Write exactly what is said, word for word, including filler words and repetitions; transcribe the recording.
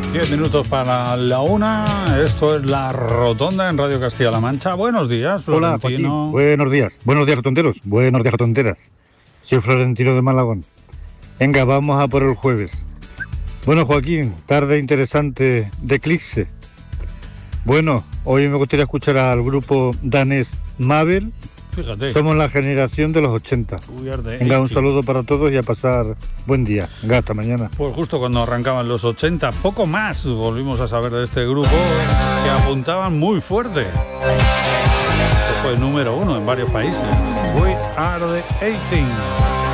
Diez minutos para la una. Esto es La Rotonda en Radio Castilla-La Mancha. Buenos días, Hola, Florentino. Joaquín. Buenos días. Buenos días, rotonteros. Buenos días, rotonteras. Soy Florentino de Malagón. Venga, vamos a por el jueves. Bueno, Joaquín, tarde interesante de Eclipse. Bueno, hoy me gustaría escuchar al grupo danés Mabel. Fíjate. Somos la generación de los ochenta. Venga, un saludo para todos y a pasar buen día. Venga, hasta mañana. Pues justo cuando arrancaban los ochenta, poco más volvimos a saber de este grupo que apuntaban muy fuerte. Esto fue número uno en varios países. We are the eighteen.